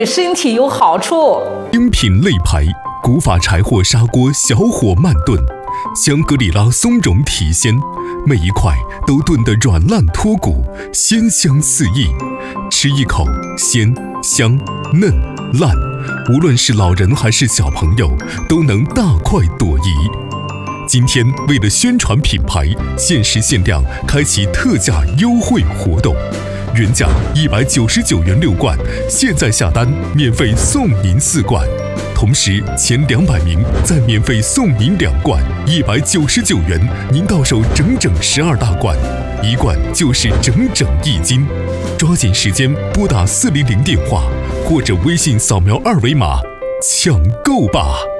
身体有好处。 精品肋排，古法柴火砂锅小火慢炖，香格里拉松茸体鲜，每一块都炖得软烂脱骨，鲜香四溢。吃一口，鲜香嫩烂，无论是老人还是小朋友，都能大快朵颐。今天为了宣传品牌，限时限量开启特价优惠活动，原价199元6罐，现在下单免费送您4罐，同时前200名再免费送您2罐，199元您到手整整12大罐，1罐就是整整1斤。抓紧时间拨打400电话或者微信扫描2维码抢购吧。